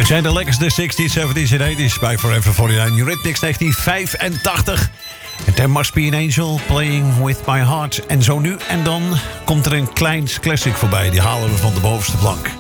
zijn de lekkerste 60s, 70s en 80s bij Forever 49. Eurythmics 1985. En There Must Be an Angel, Playing With My Heart. En zo nu en dan komt er een kleins classic voorbij. Die halen we van de bovenste plank.